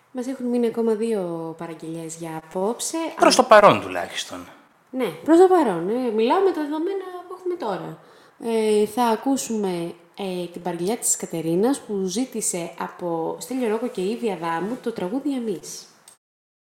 Μας έχουν μείνει ακόμα 2 παραγγελιές για απόψε. Προς το παρόν τουλάχιστον. Ναι, προς το παρόν. Μιλάω με τα δεδομένα που έχουμε τώρα. Θα ακούσουμε την παραγγελιά της Κατερίνας που ζήτησε από Στέλιο Ρόκο και Ήβη Αδάμου το τραγούδι «Εμείς».